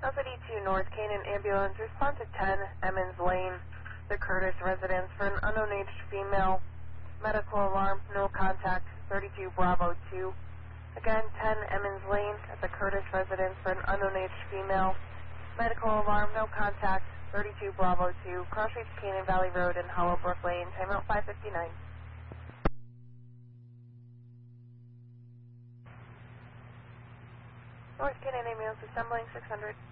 Alpha D2 North Canaan Ambulance, respond to 10 Emmons Lane, the Curtis residence for an unknown aged female. Medical alarm, no contact, 32 Bravo 2. Again, 10 Emmons Lane at the Curtis residence for an unknown aged female. Medical alarm, no contact, 32 Bravo 2. Crossroads Canaan Valley Road and Hollowbrook Lane, timeout 5:59. North Canaan Ambulance assembling 600.